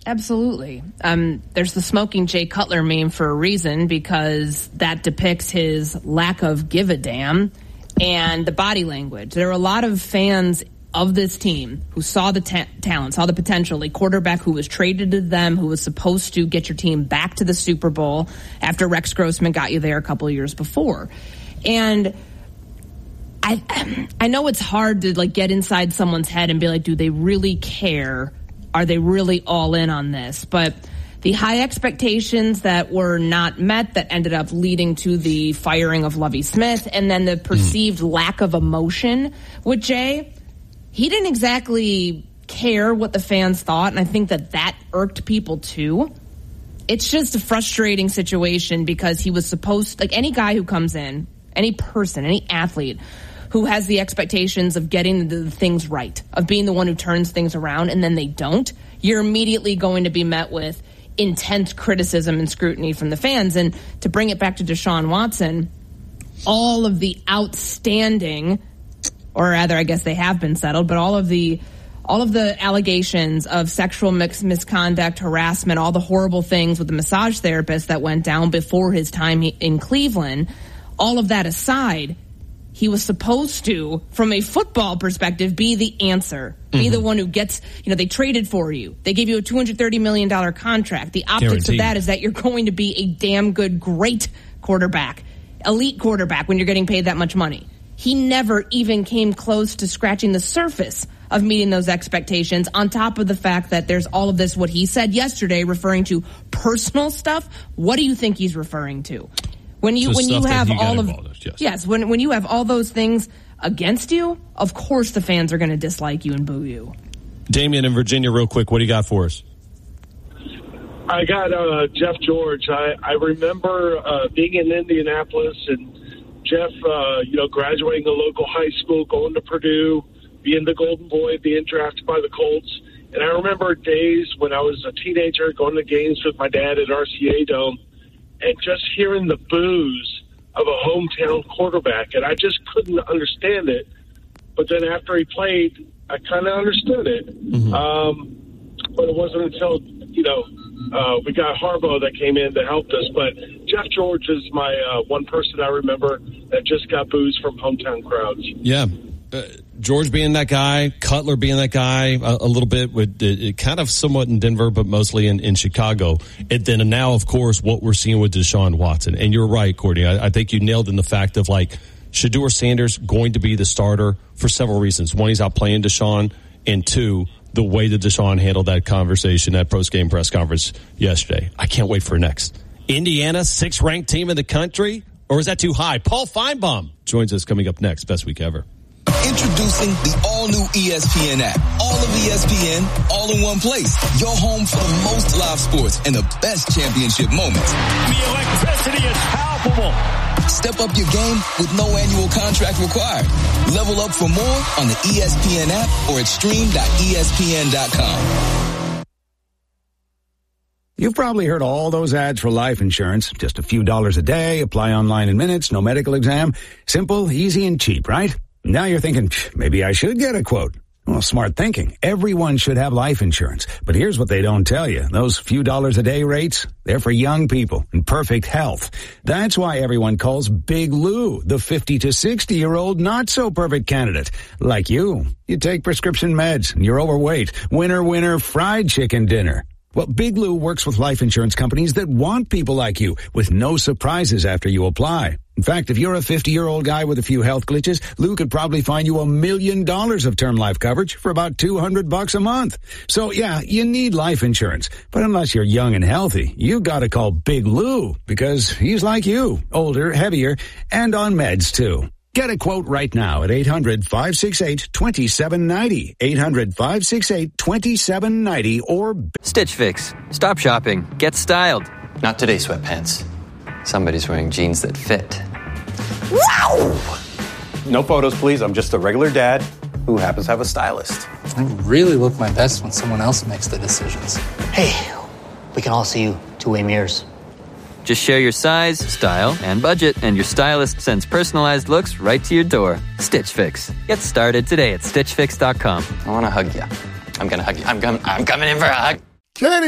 Absolutely. There's the smoking Jay Cutler meme for a reason, because that depicts his lack of give a damn and the body language. There are a lot of fans of this team who saw the talent, saw the potential, a quarterback who was traded to them, who was supposed to get your team back to the Super Bowl after Rex Grossman got you there a couple of years before. And I know it's hard to get inside someone's head and be like, do they really care? Are they really all in on this? But the high expectations that were not met, that ended up leading to the firing of Lovie Smith, and then the perceived lack of emotion with Jay, he didn't exactly care what the fans thought, and I think that irked people too. It's just a frustrating situation because he was supposed, any guy who comes in, any person, any athlete who has the expectations of getting the things right, of being the one who turns things around, and then they don't, you're immediately going to be met with intense criticism and scrutiny from the fans. And to bring it back to Deshaun Watson, all of the outstanding, or rather I guess they have been settled, but all of the allegations of sexual misconduct, harassment, all the horrible things with the massage therapist that went down before his time in Cleveland, all of that aside, he was supposed to, from a football perspective, be the answer. Be the one who gets, they traded for you. They gave you a $230 million contract. The optics Guaranteed. of that is that you're going to be a damn good, great quarterback, elite quarterback when you're getting paid that much money. He never even came close to scratching the surface of meeting those expectations, on top of the fact that there's all of this, what he said yesterday, referring to personal stuff. What do you think he's referring to? When you have all of yes, when you have all those things against you, of course the fans are going to dislike you and boo you. Damian in Virginia, real quick, what do you got for us? I got Jeff George. I remember being in Indianapolis and Jeff, graduating a local high school, going to Purdue, being the golden boy, being drafted by the Colts. And I remember days when I was a teenager going to games with my dad at RCA Dome, and just hearing the boos of a hometown quarterback, and I just couldn't understand it. But then after he played, I kind of understood it. But it wasn't until, we got Harbaugh that came in that helped us. But Jeff George is my one person I remember that just got boos from hometown crowds. Yeah. George being that guy, Cutler being that guy, a little bit with kind of somewhat in Denver, but mostly in Chicago. And then now, of course, what we're seeing with Deshaun Watson. And you're right, Courtney. I think you nailed in the fact of Shedeur Sanders going to be the starter for several reasons. One, he's out playing Deshaun, and two, the way that Deshaun handled that conversation at post-game press conference yesterday. I can't wait for next. Indiana, 6th ranked team in the country, or is that too high? Paul Feinbaum joins us coming up next. Best week ever. Introducing the all-new ESPN app. All of ESPN, all in one place. Your home for the most live sports and the best championship moments. The electricity is palpable. Step up your game with no annual contract required. Level up for more on the ESPN app or at stream.espn.com. You've probably heard all those ads for life insurance. Just a few dollars a day, apply online in minutes, no medical exam. Simple, easy, and cheap, right? Now you're thinking, maybe I should get a quote. Well, smart thinking. Everyone should have life insurance. But here's what they don't tell you. Those few dollars a day rates, they're for young people in perfect health. That's why everyone calls Big Lou the 50 to 60-year-old not-so-perfect candidate. Like you. You take prescription meds and you're overweight. Winner, fried chicken dinner. Well, Big Lou works with life insurance companies that want people like you with no surprises after you apply. In fact, if you're a 50-year-old guy with a few health glitches, Lou could probably find you $1 million of term life coverage for about $200 a month. So, yeah, you need life insurance. But unless you're young and healthy, you gotta call Big Lou because he's like you, older, heavier, and on meds, too. Get a quote right now at 800-568-2790. 800-568-2790 or... Stitch Fix. Stop shopping. Get styled. Not today, sweatpants. Somebody's wearing jeans that fit. Wow! No photos, please. I'm just a regular dad who happens to have a stylist. I really look my best when someone else makes the decisions. Hey, we can all see you two-way mirrors. Just share your size, style, and budget, and your stylist sends personalized looks right to your door. Stitch Fix. Get started today at StitchFix.com. I want to hug you. I'm going to hug you. I'm coming in for a hug. Kenny!